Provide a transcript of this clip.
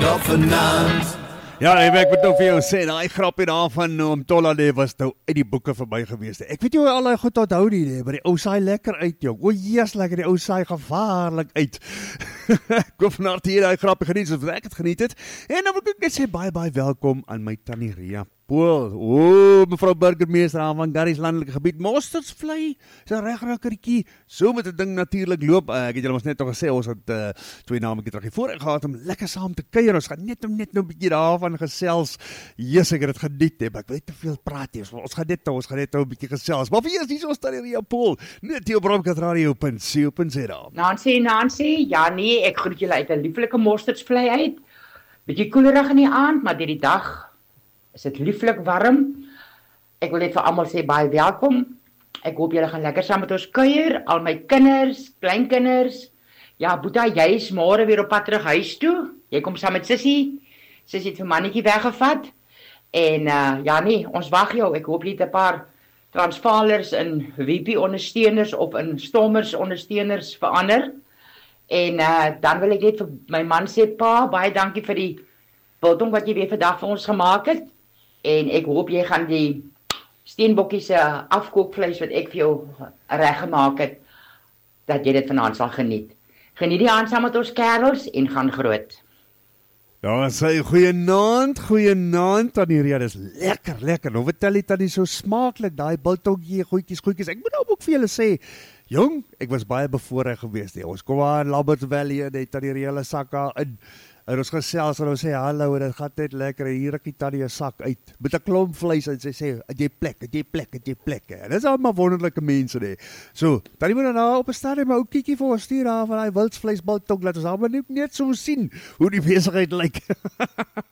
op vanaand. Ja, ek moet nou vir jou sê, daai grappie daarvan om Tollade was nou uit die boeke verby gewees. Ek weet nie hoe al daai goed onthou nie, maar die ou saai lekker uit, jong. O, yes, lekker die ou saai gevaarlik uit. Ek hoop vanaand hier daai grappie geniet soos ek het geniet het. En dan wil ek net sê baie welkom aan my tannie Ria Pool. O, mevrou burgemeester van Garries landelike gebied, Mostersvlei, is 'n regrakkertjie. So met 'n ding natuurlik loop. Ek het julle ons net al gesê ons het 2 naamtjie terug vooruit gehad om lekker saam te kuier. Ons gaan net nou 'n bietjie daarvan gesels. Jesus, ek het dit geniet, maar ek wil nie te veel praat nie. Ons gaan net nou 'n bietjie gesels. Maar wie is hier so tannie Ria Pool? Net hier op Radio.co.za. Nancy, ja nee, ek groet julle uit 'n lieflike Mostersvlei uit. Bietjie koelerig in die aand, maar deur die dag is dit lieflik warm. Ek wil net vir almal sê baie welkom. Ek hoop julle gaan lekker saam met ons kuier, al my kinders, kleinkinders. Ja, Boeta, jy is môre weer op pad terug huis toe. Jy kom saam met Sissie. Sissie het vir mannetjie weggevat. En ja nee, ons wag jou. Ek hoop jy het 'n paar Transvalers in WP ondersteuners of in Stommers ondersteuners verander. En dan wil ek net vir my man sê, pa, baie dankie vir die biltong wat jy weer vandag vir ons gemaak het. En ek hoop jy gaan die steenbokkie se afkookvleis wat ek vir jou reggemaak het, dat jy dit vanaand sal geniet. Geniet die aand saam met ons kerels en gaan groot. Ja, sê goeienaand tannie Ria, dis lekker. Nou vertel jy tannie so smaaklik daai biltongkie, goedjies. Ek moet nou ook vir julle sê, jong, ek was baie bevoorreg geweest. Ons kom aan Lamberts Valley en het tannie Ria se sakke in. En ons gesels en ons sê hallo en dit gaan net lekker. Hier rukkie tannie 'n sak uit met 'n klomp vleis en sy sê, "Het jy plek?" En dis al maar wonderlike mense hè. So, tannie moet nou op 'n stadium 'n ou kietjie vir ons stuur daar van daai wildsvleisbiltong, laat ons almal net so sien hoe die besigheid lyk.